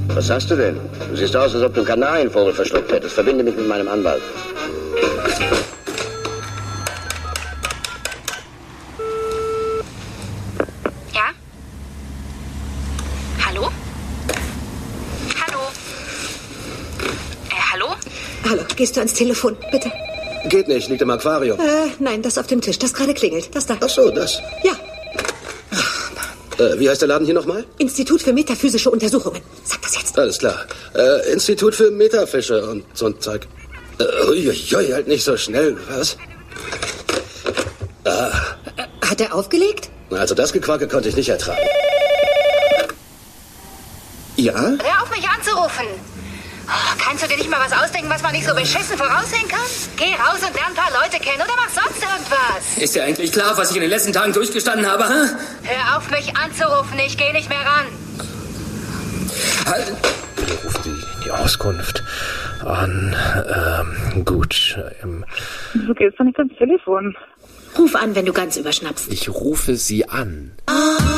Was hast du denn? Du siehst aus, als ob du einen Kanarienvogel verschluckt hättest. Verbinde mich mit meinem Anwalt. Ja? Hallo? Hallo? Hallo? Hallo, gehst du ans Telefon, bitte? Geht nicht, liegt im Aquarium. Nein, das auf dem Tisch, das gerade klingelt. Das da. Ach so, das. Ja, Wie heißt der Laden hier nochmal? Institut für metaphysische Untersuchungen. Sag das jetzt. Alles klar. Institut für Metafische und so ein Zeug. Uiuiui, halt nicht so schnell, was? Hat er aufgelegt? Also das Gequacke konnte ich nicht ertragen. Ja? Hör auf, mich anzurufen. Oh, kannst du dir nicht mal was ausdenken, was man nicht so beschissen voraussehen kann? Geh raus und lern ein paar Leute kennen oder mach sonst irgendwas. Ist dir eigentlich klar, was ich in den letzten Tagen durchgestanden habe? Hä? Hör auf, mich anzurufen. Ich geh nicht mehr ran. Halt. Hier ruft die Auskunft an. Gut. Du gehst doch nicht ans Telefon. Ruf an, wenn du ganz überschnappst. Ich rufe Sie an.